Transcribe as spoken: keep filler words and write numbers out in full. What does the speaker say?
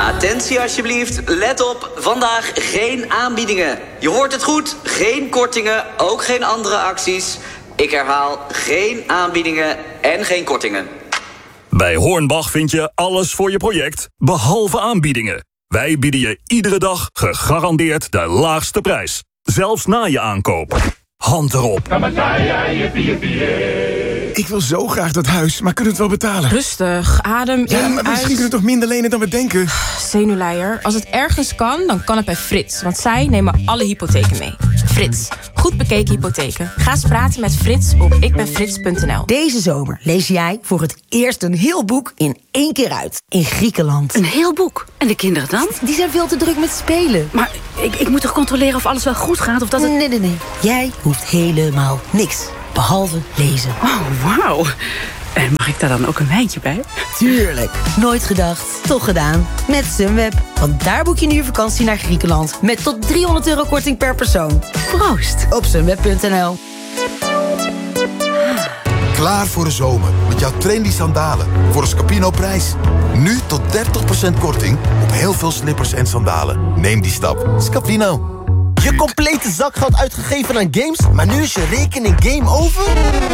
Attentie alsjeblieft, let op, vandaag geen aanbiedingen. Je hoort het goed, geen kortingen, ook geen andere acties. Ik herhaal, geen aanbiedingen en geen kortingen. Bij Hornbach vind je alles voor je project, behalve aanbiedingen. Wij bieden je iedere dag gegarandeerd de laagste prijs. Zelfs na je aankoop. Hand erop. Ik wil zo graag dat huis, maar kunnen we het wel betalen? Rustig, adem in, Ja, maar misschien uit. kunnen we toch minder lenen dan we denken? Zenuwleier. Als het ergens kan, dan kan het bij Frits. Want zij nemen alle hypotheken mee. Frits. Goed bekeken hypotheken. Ga eens praten met Frits op ikbenfrits punt n l. Deze zomer lees jij voor het eerst een heel boek in één keer uit. In Griekenland. Een heel boek? En de kinderen dan? Die zijn veel te druk met spelen. Maar ik, ik moet toch controleren of alles wel goed gaat? Of dat het... Nee, nee, nee. Jij hoeft helemaal niks. Behalve lezen. Oh, wauw. En mag ik daar dan ook een wijntje bij? Tuurlijk. Nooit gedacht, toch gedaan. Met Sunweb. Want daar boek je nu je vakantie naar Griekenland. Met tot driehonderd euro korting per persoon. Proost. Op sunweb punt n l. Klaar voor de zomer met jouw trendy sandalen. Voor een Scapino-prijs. Nu tot dertig procent korting op heel veel slippers en sandalen. Neem die stap. Scapino. Je complete zakgeld uitgegeven aan games, maar nu is je rekening game over?